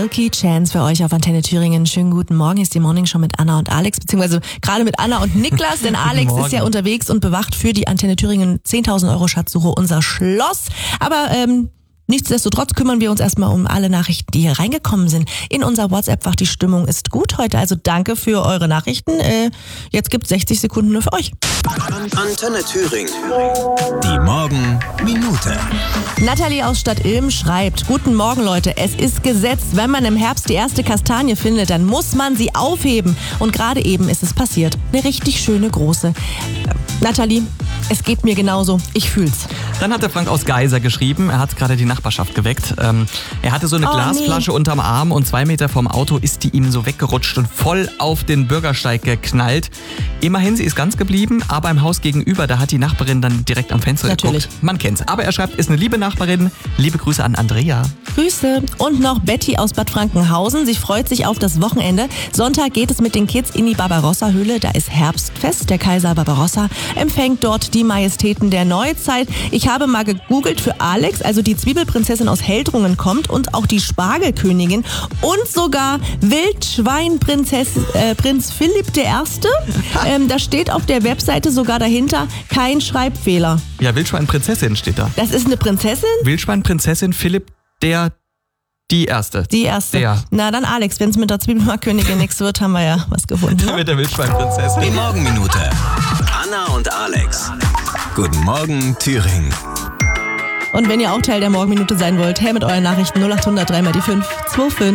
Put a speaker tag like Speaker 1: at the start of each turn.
Speaker 1: Milky Chance für euch auf Antenne Thüringen. Schönen guten Morgen, hier ist die Morning Show mit Anna und Alex, beziehungsweise gerade mit Anna und Niklas, denn Alex ist ja unterwegs und bewacht für die Antenne Thüringen 10.000 € Schatzsuche unser Schloss. Aber nichtsdestotrotz kümmern wir uns erstmal um alle Nachrichten, die hier reingekommen sind. In unser WhatsApp-Fach, die Stimmung ist gut heute, also danke für eure Nachrichten. Jetzt gibt's 60 Sekunden nur für euch.
Speaker 2: Antenne Thüringen. Die Morgenminute.
Speaker 1: Nathalie aus Stadt Ilm schreibt: Guten Morgen, Leute. Es ist Gesetz, wenn man im Herbst die erste Kastanie findet, dann muss man sie aufheben. Und gerade eben ist es passiert. Eine richtig schöne große. Nathalie, es geht mir genauso. Ich fühl's.
Speaker 3: Dann hat der Frank aus Geiser geschrieben, er hat gerade die Nachbarschaft geweckt. Er hatte so eine Glasflasche unterm Arm und 2 Meter vom Auto ist die ihm so weggerutscht und voll auf den Bürgersteig geknallt. Immerhin, sie ist ganz geblieben, aber im Haus gegenüber, da hat die Nachbarin dann direkt am Fenster geguckt. Man kennt's. Aber er schreibt, ist eine liebe Nachbarin. Liebe Grüße an Andrea.
Speaker 1: Grüße. Und noch Betty aus Bad Frankenhausen. Sie freut sich auf das Wochenende. Sonntag geht es mit den Kids in die Barbarossa-Höhle. Da ist Herbstfest. Der Kaiser Barbarossa empfängt dort die Majestäten der Neuzeit. Ich habe mal gegoogelt für Alex, also die Zwiebelprinzessin aus Heldrungen kommt und auch die Spargelkönigin und sogar Prinz Philipp I. Da steht auf der Webseite sogar dahinter kein Schreibfehler.
Speaker 3: Ja, Wildschweinprinzessin steht da.
Speaker 1: Das ist eine Prinzessin?
Speaker 3: Wildschweinprinzessin Philipp die Erste.
Speaker 1: Die Erste.
Speaker 3: Der.
Speaker 1: Na dann Alex, wenn es mit der Zwiebelmarktkönigin nichts wird, haben wir ja was gefunden.
Speaker 3: Mit der Wildschweinprinzessin.
Speaker 2: Die Morgenminute. Anna und Alex. Guten Morgen, Thüringen.
Speaker 1: Und wenn ihr auch Teil der Morgenminute sein wollt, her mit euren Nachrichten 0800 3 mal die 5 25.